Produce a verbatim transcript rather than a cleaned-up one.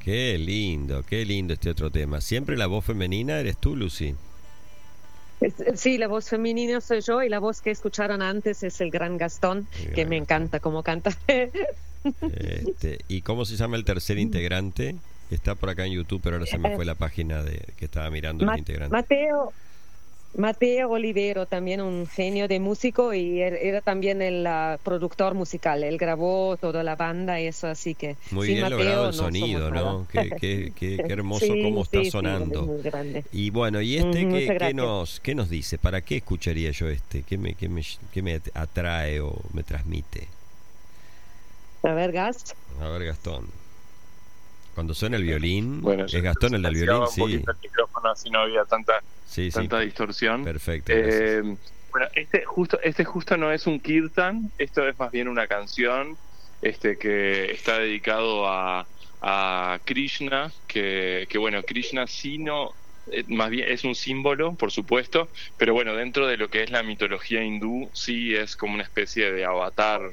Qué lindo, qué lindo este otro tema. Siempre la voz femenina eres tú, Lucy. Es- Sí, la voz femenina soy yo y la voz que escucharon antes es el gran Gastón, El que gran me Gastón. encanta cómo canta. Este, ¿y cómo se llama el tercer integrante? Está por acá en YouTube, pero ahora se me fue la página de que estaba mirando los Ma- integrantes. Mateo, Mateo Olivero, también un genio de músico y er- era también el ah, productor musical. Él grabó toda la banda y eso, así que Muy sin bien logrado Mateo el no somos sonido, nada. ¿no? Qué, qué, qué, qué hermoso Sí, cómo está sí, sí, él es sonando. muy grande. Y bueno, ¿y Ujú, este qué, muchas qué gracias. nos, qué nos dice? ¿Para qué escucharía yo este? ¿Qué me, qué me, qué me atrae o me transmite? A ver, Gast. A ver, Gastón. Cuando suena el violín, Bueno, yo ¿es Gastón el del violín? silenciaba un Sí, poquito el micrófono, así no había tanta sí, sí, tanta distorsión. perfecto, gracias. Eh, bueno, este justo este justo no es un kirtan, esto es más bien una canción este que está dedicado a, a Krishna, que, que bueno, Krishna sí no, eh, más bien es un símbolo, por supuesto, pero bueno, dentro de lo que es la mitología hindú, sí es como una especie de avatar